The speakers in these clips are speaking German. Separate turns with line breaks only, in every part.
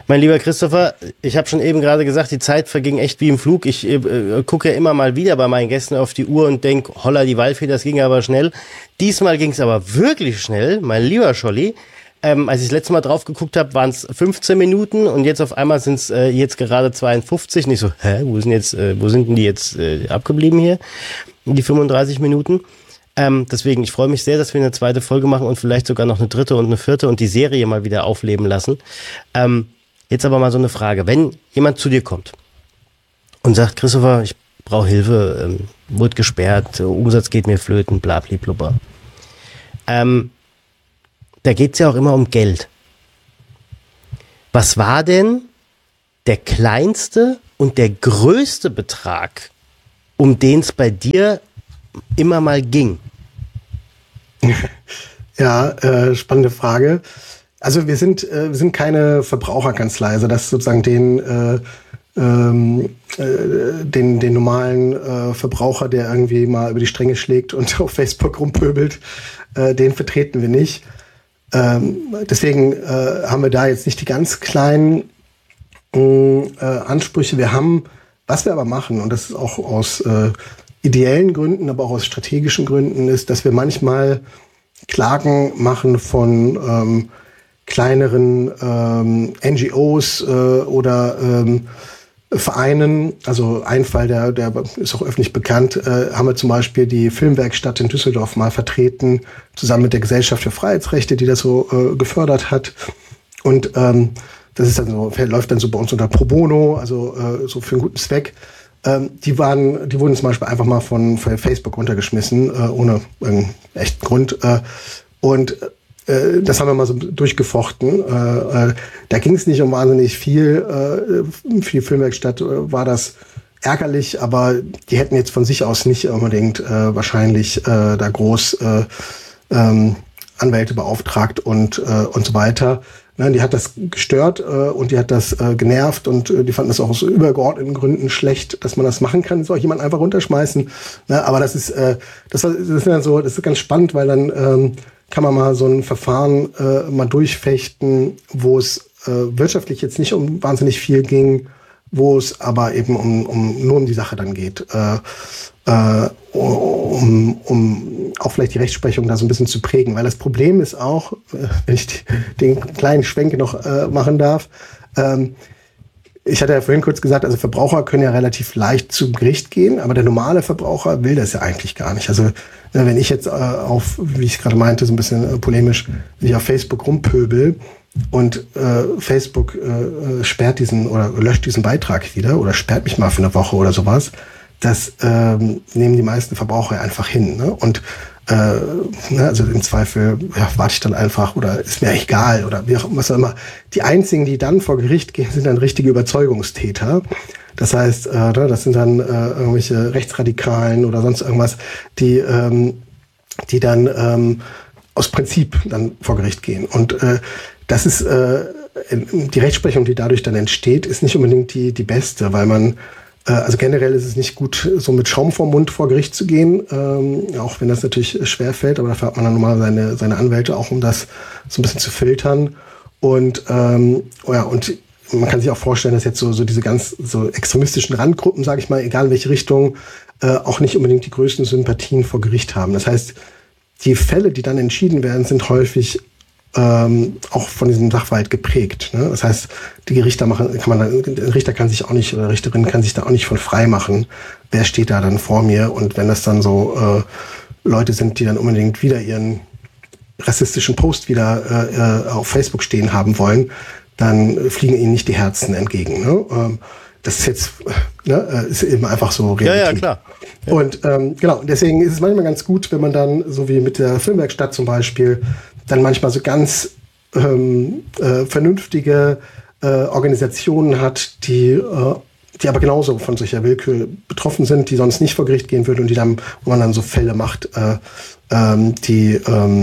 Mein lieber Christopher, ich habe schon eben gerade gesagt, die Zeit verging echt wie im Flug. Ich gucke ja immer mal wieder bei meinen Gästen auf die Uhr und denke, holla die Waldfee, das ging aber schnell. Diesmal ging es aber wirklich schnell, mein lieber Scholli. Als ich das letzte Mal drauf geguckt habe, waren es 15 Minuten und jetzt auf einmal sind es jetzt gerade 52. Und ich so, wo sind denn die jetzt abgeblieben hier? Die 35 Minuten. Deswegen, ich freue mich sehr, dass wir eine zweite Folge machen und vielleicht sogar noch eine dritte und eine vierte und die Serie mal wieder aufleben lassen. Jetzt aber mal so eine Frage. Wenn jemand zu dir kommt und sagt, Christopher, ich brauche Hilfe, wurde gesperrt, Umsatz geht mir flöten, bla bla bla. Da geht es ja auch immer um Geld. Was war denn der kleinste und der größte Betrag, um den es bei dir immer mal ging?
Ja, spannende Frage. Also wir sind keine Verbraucherkanzlei, also das sozusagen den normalen Verbraucher, der irgendwie mal über die Stränge schlägt und auf Facebook rumpöbelt, den vertreten wir nicht. Deswegen haben wir da jetzt nicht die ganz kleinen Ansprüche. Was wir aber machen, und das ist auch aus ideellen Gründen, aber auch aus strategischen Gründen, ist, dass wir manchmal Klagen machen von kleineren NGOs oder Vereinen. Also ein Fall, der ist auch öffentlich bekannt, haben wir zum Beispiel die Filmwerkstatt in Düsseldorf mal vertreten, zusammen mit der Gesellschaft für Freiheitsrechte, die das so gefördert hat. Und das ist dann so, läuft dann so bei uns unter Pro Bono, also so für einen guten Zweck. Die wurden zum Beispiel einfach mal von Facebook runtergeschmissen, ohne irgendeinen echten Grund. Und das haben wir mal so durchgefochten. Da ging es nicht um wahnsinnig viel. Für die Filmwerkstatt war das ärgerlich, aber die hätten jetzt von sich aus nicht unbedingt wahrscheinlich da groß Anwälte beauftragt und so weiter. Ne, die hat das gestört und die hat das genervt und die fanden das auch aus übergeordneten Gründen schlecht, dass man das machen kann. Soll jemand einfach runterschmeißen? Ne, aber das ist ganz spannend, weil dann kann man mal so ein Verfahren mal durchfechten, wo es wirtschaftlich jetzt nicht um wahnsinnig viel ging, wo es aber eben nur um die Sache dann geht, um auch vielleicht die Rechtsprechung da so ein bisschen zu prägen. Weil das Problem ist auch, wenn ich den kleinen Schwenk noch machen darf, ich hatte ja vorhin kurz gesagt, also Verbraucher können ja relativ leicht zum Gericht gehen, aber der normale Verbraucher will das ja eigentlich gar nicht. Also wenn ich jetzt wie ich gerade meinte, so ein bisschen polemisch, wenn ich auf Facebook rumpöbel und Facebook sperrt oder löscht diesen Beitrag wieder oder sperrt mich mal für eine Woche oder sowas, das nehmen die meisten Verbraucher einfach hin. Ne? Und also im Zweifel warte ich dann einfach oder ist mir egal oder was auch immer. Die einzigen, die dann vor Gericht gehen, sind dann richtige Überzeugungstäter. Das heißt, das sind dann irgendwelche Rechtsradikalen oder sonst irgendwas, die dann aus Prinzip dann vor Gericht gehen. Und das ist die Rechtsprechung, die dadurch dann entsteht, ist nicht unbedingt die beste, weil man also generell ist es nicht gut, so mit Schaum vorm Mund vor Gericht zu gehen, auch wenn das natürlich schwer fällt, aber dafür hat man dann normal seine Anwälte auch, um das so ein bisschen zu filtern. Und und man kann sich auch vorstellen, dass jetzt so diese ganz so extremistischen Randgruppen, sage ich mal, egal in welche Richtung, auch nicht unbedingt die größten Sympathien vor Gericht haben. Das heißt, die Fälle, die dann entschieden werden, sind häufig auch von diesem Sachverhalt geprägt. Ne? Das heißt, der Richter kann sich auch nicht, oder Richterin kann sich da auch nicht von frei machen. Wer steht da dann vor mir? Und wenn das dann so Leute sind, die dann unbedingt wieder ihren rassistischen Post wieder auf Facebook stehen haben wollen, dann fliegen ihnen nicht die Herzen entgegen. Ne? Das ist jetzt ist eben einfach so Realität.
Ja, klar. Ja.
Und genau, deswegen ist es manchmal ganz gut, wenn man dann, so wie mit der Filmwerkstatt zum Beispiel, dann manchmal so ganz vernünftige Organisationen hat, die aber genauso von solcher Willkür betroffen sind, die sonst nicht vor Gericht gehen würden und wo man dann so Fälle macht, die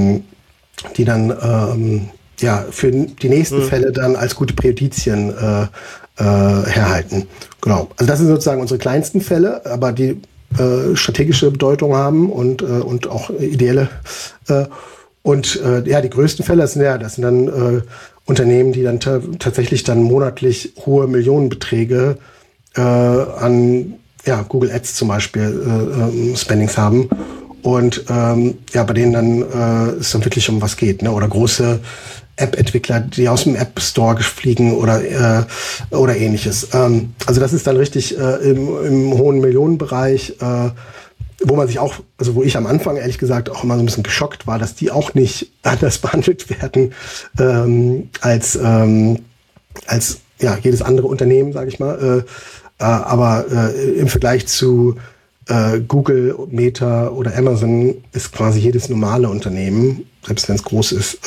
dann für die nächsten Fälle dann als gute Präjudizien herhalten. Genau. Also das sind sozusagen unsere kleinsten Fälle, aber die strategische Bedeutung haben und auch ideelle. Die größten Fälle, das sind dann Unternehmen, die dann tatsächlich dann monatlich hohe Millionenbeträge an Google Ads zum Beispiel Spendings haben. Und bei denen dann es dann wirklich um was geht, ne? Oder große App-Entwickler, die aus dem App Store fliegen oder ähnliches. Also das ist dann richtig im hohen Millionenbereich, wo man sich auch, also wo ich am Anfang ehrlich gesagt auch immer so ein bisschen geschockt war, dass die auch nicht anders behandelt werden als jedes andere Unternehmen, sage ich mal. Aber im Vergleich zu Google, Meta oder Amazon ist quasi jedes normale Unternehmen, selbst wenn es groß ist,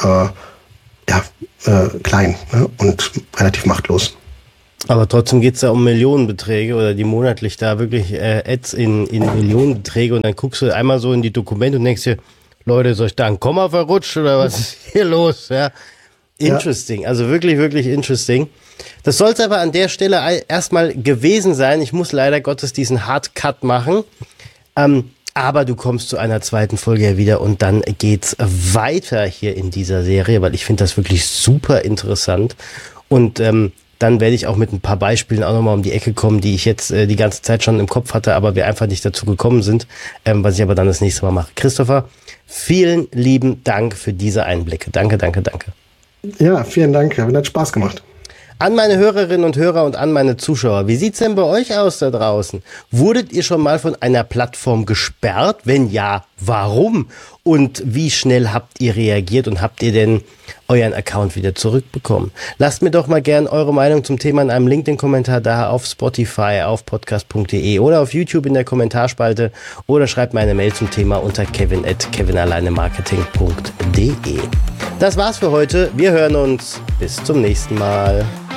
klein, ne? Und relativ machtlos.
Aber trotzdem geht's da um Millionenbeträge oder die monatlich da wirklich Ads in Millionenbeträge und dann guckst du einmal so in die Dokumente und denkst dir, Leute, soll ich da ein Komma verrutscht oder was ist hier los? Ja, interesting, also wirklich, wirklich interesting. Das soll es aber an der Stelle erstmal gewesen sein. Ich muss leider Gottes diesen Hardcut machen. Aber du kommst zu einer zweiten Folge ja wieder und dann geht's weiter hier in dieser Serie, weil ich finde das wirklich super interessant. Und dann werde ich auch mit ein paar Beispielen auch nochmal um die Ecke kommen, die ich jetzt die ganze Zeit schon im Kopf hatte, aber wir einfach nicht dazu gekommen sind, was ich aber dann das nächste Mal mache. Christopher, vielen lieben Dank für diese Einblicke. Danke, danke, danke.
Ja, vielen Dank. Hat Spaß gemacht.
An meine Hörerinnen und Hörer und an meine Zuschauer, wie sieht's denn bei euch aus da draußen? Wurdet ihr schon mal von einer Plattform gesperrt? Wenn ja, warum? Und wie schnell habt ihr reagiert und habt ihr denn euren Account wieder zurückbekommen? Lasst mir doch mal gern eure Meinung zum Thema in einem LinkedIn-Kommentar da auf Spotify, auf podcast.de oder auf YouTube in der Kommentarspalte oder schreibt mir eine Mail zum Thema unter kevin@kevinalleinemarketing.de. Das war's für heute. Wir hören uns. Bis zum nächsten Mal.